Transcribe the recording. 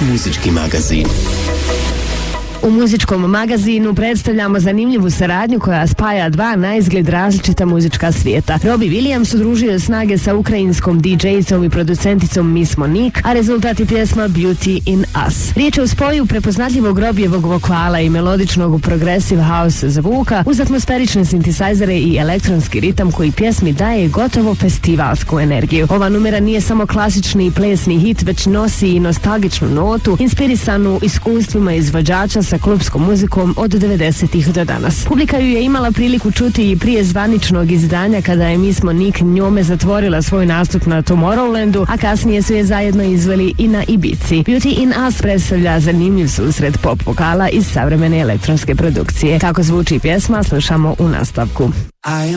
Muzički magazin. U muzičkom magazinu predstavljamo zanimljivu saradnju koja spaja dva na izgled različita muzička svijeta. Robbie Williams udružio snage sa ukrajinskom DJ-com i producenticom Miss Monique, a rezultat je pjesma Beauty in Us. Riječ je o spoju prepoznatljivog Robbijevog vokala i melodičnog progressive house zvuka uz atmosferične sintisajzere i elektronski ritam koji pjesmi daje gotovo festivalsku energiju. Ova numera nije samo klasični plesni hit, već nosi i nostalgičnu notu, inspirisanu iskustvima izvođača sa klubskom muzikom od 90-ih do danas. Publika ju je imala priliku čuti i prije zvaničnog izdanja kada je Miss Monique njome zatvorila svoj nastup na Tomorrowlandu, a kasnije su je zajedno izveli i na Ibici. Beauty in Us predstavlja zanimljiv susret pop vokala iz savremene elektronske produkcije. Kako zvuči pjesma, slušamo u nastavku.